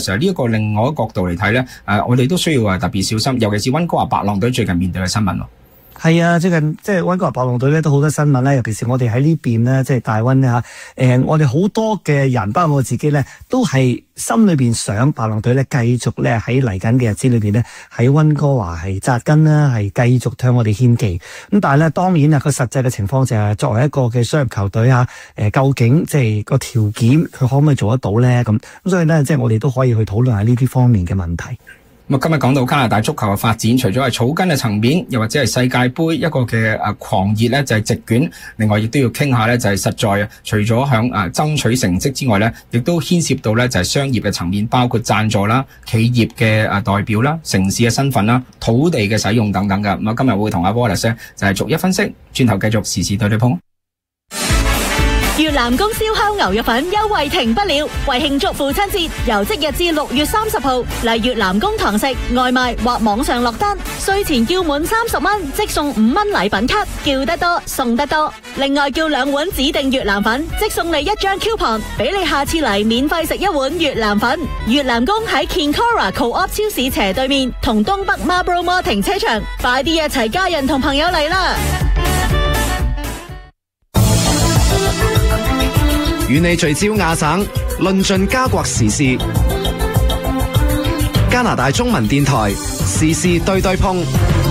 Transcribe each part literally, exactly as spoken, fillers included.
Wallace 呢一個另外一個角度嚟睇咧，誒我哋都需要誒特別小心，尤其是溫哥華白浪隊最近面對嘅新聞咯。 係啊，最近即係溫哥華白浪隊咧都好多新聞咧，尤其是我哋喺呢邊咧，即係大溫咧吓，誒我哋好多嘅人，包括我自己咧，都係心裏邊想白浪隊咧繼續咧喺嚟緊嘅日子裏邊咧喺溫哥華係扎根啦，係繼續向我哋獻技。咁但係咧，當然啊個實際嘅情況就係作為一個嘅商業球隊啊，誒究竟即係個條件佢可唔可以做得到咧？咁咁所以咧，即係我哋都可以去討論下呢啲方面嘅問題。 咁今日講到加拿大足球嘅發展，除咗係草根嘅層面，又或者係世界盃一個嘅誒狂熱咧，就係席捲。另外亦都要傾下咧，就係實在啊，除咗向誒爭取成績之外咧，亦都牽涉到咧就係商業嘅層面，包括贊助啦、企業嘅誒代表啦、城市嘅身份啦、土地嘅使用等等㗎。咁啊，今日會同阿 Wallace 咧就係逐一分析，轉頭繼續時事對對碰。 越南公燒烤牛肉粉優惠停不了，為慶祝父親節，由即日至六月三十號嚟越南公堂食，外賣或網上落單，稅前叫滿三十蚊即送五蚊禮品卡，叫得多送得多。另外叫兩碗指定越南粉，即送你一張 coupon， 俾你下次嚟免費食一碗越南粉。越南公喺 Kinkora Co-op 超市斜對面，同東北 Marlborough Mall 停車場，快啲一齊家人同朋友嚟啦！ 與你聚焦亞省，論盡加國時事。加拿大中文電台時事對對碰。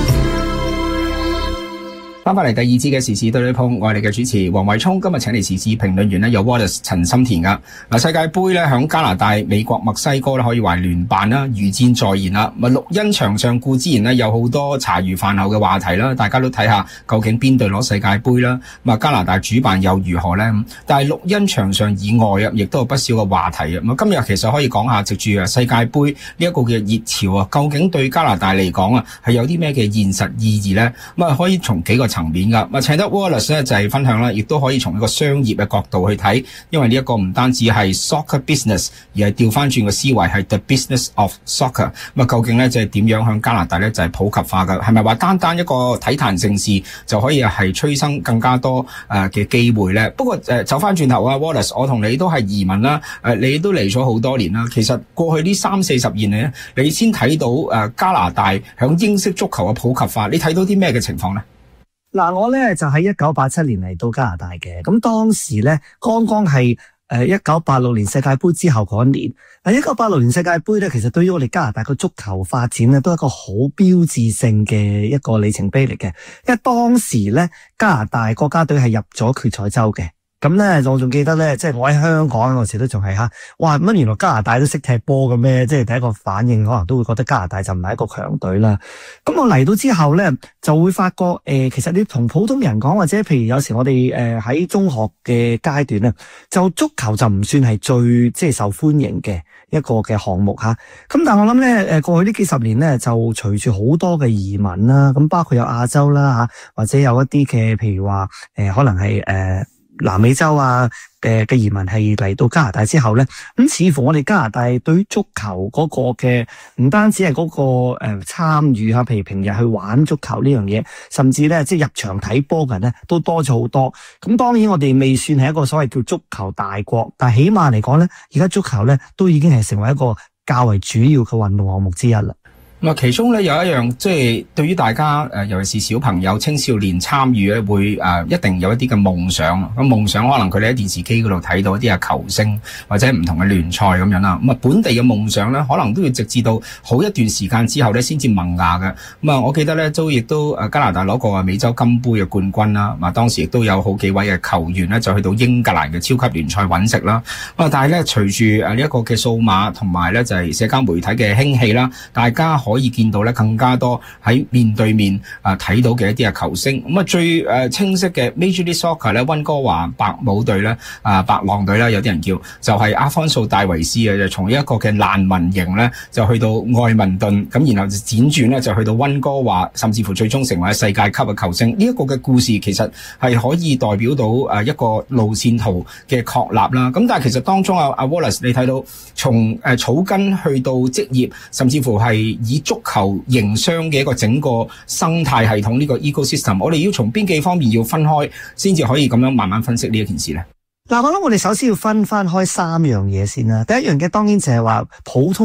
翻返嚟第二節嘅時事對對碰，我係你嘅主持黃偉聰。今日請嚟時事評論員咧有 Wallace 陳心田噶。嗱，世界盃咧響加拿大、美國、墨西哥咧可以話聯辦啦，如箭在弦啦。咪綠茵場上固之然咧有好多茶餘飯後嘅話題啦，大家都睇下究竟邊隊攞世界盃啦。咁啊，加拿大主辦又如何咧？但係綠茵場上以外啊，亦都有不少嘅話題啊。咁今日其實可以講下藉住啊世界盃呢一個嘅熱潮啊，究竟對加拿大嚟講啊係有啲咩嘅現實意義咧？咁啊，可以從幾個層面噶，啊，請得 Wallace 咧就係分享啦，亦都可以從一個商業嘅角度去睇，因為呢一個唔單止係 soccer business， 而係調翻轉個思維係 the business of soccer。咁啊，究竟咧就係點樣向加拿大咧就係普及化噶？係咪話單單一個體壇盛事就可以係催生更加多誒嘅機會咧？不過誒走翻轉頭啊 ，Wallace， 我同你都係移民啦，誒你都嚟咗好多年啦。其實過去呢三四十年咧，你先睇到誒加拿大響英式足球嘅普及化，你睇到啲咩嘅情況咧？ 嗱，我咧就喺一九八七年嚟到加拿大嘅，咁當時咧剛剛係誒一九八六年世界盃之後嗰一年。嗱，一九八六年世界盃咧，其實對於我哋加拿大個足球發展咧，都係一個好標誌性嘅一個里程碑嚟嘅，因為當時咧加拿大國家隊係入咗決賽周嘅。咁咧，我仲記得咧，即係我喺香港嗰時都仲係吓，哇！乜原來加拿大都識踢波嘅咩？即係第一個反應可能都會覺得加拿大就唔係一個強隊啦。咁我嚟到之後咧，就會發覺誒、呃，其實你同普通人講，或者譬如有時我哋誒喺中學嘅階段咧，就足球就唔算係最即係受歡迎嘅一個嘅項目吓。咁但係我諗咧，誒過去呢幾十年咧，就隨住好多嘅移民啦，咁包括有亞洲啦吓，或者有一啲嘅譬如話誒、呃，可能係誒。呃南美洲啊嘅嘅移民係嚟到加拿大之後咧，咁似乎我哋加拿大對於足球嗰個嘅唔單止係嗰個誒參與吓，譬如平日去玩足球呢樣嘢，甚至咧即係入場睇波嘅人咧都多咗好多。咁當然我哋未算係一個所謂叫足球大國，但係起碼嚟講咧，而家足球咧都已經係成為一個較為主要嘅運動項目之一啦。 咁啊，其中咧有一樣即係對於大家誒，尤其是小朋友、青少年參與咧，會誒一定有一啲嘅夢想。咁夢想可能佢哋喺電視機嗰度睇到一啲嘅球星或者唔同嘅聯賽咁樣啦。咁啊，本地嘅夢想咧，可能都要直至到好一段時間之後咧，先至萌芽嘅。咁啊，我記得咧都亦都誒加拿大攞過啊美洲金杯嘅冠軍啦。啊，當時亦都有好幾位嘅球員咧，就去到英格蘭嘅超級聯賽揾食啦。咁啊，但係咧隨住誒呢一個嘅數碼同埋咧就係社交媒體嘅興起啦，大家可以見到咧更加多喺面對面啊睇到嘅一啲嘅球星。咁啊最誒清晰嘅 Major League Soccer 咧，溫哥華白帽隊咧啊白浪隊啦，有啲人叫就係阿方素戴維斯啊，就從一個嘅難民營咧就去到愛民頓，咁然後就輾轉咧就去到溫哥華，甚至乎最終成為世界級嘅球星。呢一個嘅故事其實係可以代表到誒一個路線圖嘅確立啦。咁但係其實當中啊阿 Wallace 你睇到從誒草根去到職業，甚至乎係以足球營商嘅一個整個生態系統，呢個 ecosystem， 我哋要從邊幾方面要分開，先至可以咁樣慢慢分析呢一件事咧？ 嗱，我諗我哋首先要分翻開三樣嘢先啦。第一樣嘅當然就係話普通